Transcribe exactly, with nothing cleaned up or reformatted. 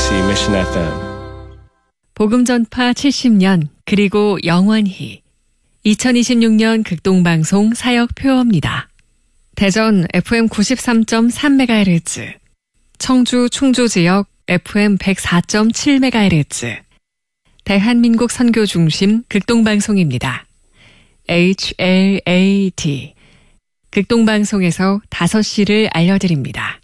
케이비씨 Mission 에프엠. 복음 전파 칠십 년 그리고 영원히 이천이십육 년 극동방송 사역 표어입니다. 대전 에프엠 구십삼 점 삼 메가헤르츠, 청주 충주 지역 에프엠 백사 점 칠 메가헤르츠, 대한민국 선교 중심 극동방송입니다. 에이치엘에이티 극동방송에서 다섯 시를 알려드립니다.